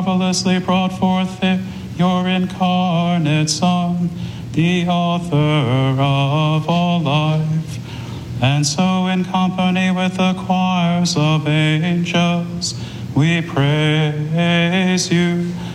marvelously brought forth your incarnate Son, the author of all life. And so in company with the choirs of angels, we praise you